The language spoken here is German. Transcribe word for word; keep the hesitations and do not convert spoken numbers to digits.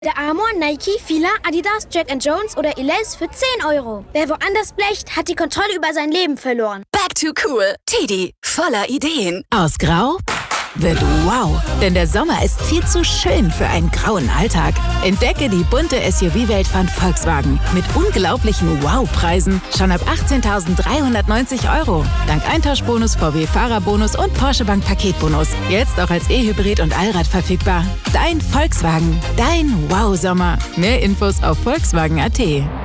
Der Amor, Nike, Fila, Adidas, Jack and Jones oder Elays für zehn Euro. Wer woanders blecht, hat die Kontrolle über sein Leben verloren. Back to cool. Teddy, voller Ideen. Aus Grau wird wow, denn der Sommer ist viel zu schön für einen grauen Alltag. Entdecke die bunte S U V-Welt von Volkswagen mit unglaublichen Wow-Preisen schon ab achtzehntausenddreihundertneunzig Euro. Dank Eintauschbonus, V W-Fahrerbonus und Porsche Bank Paketbonus. Jetzt auch als E-Hybrid und Allrad verfügbar. Dein Volkswagen, dein Wow-Sommer. Mehr Infos auf Volkswagen punkt a t.